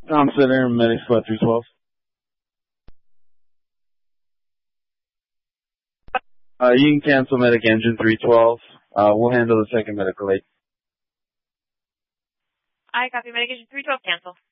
Tom Center, Medic Squad 312. You can cancel Medic Engine 312. We'll handle the second medical aid. I copy. Medic Engine 312, cancel.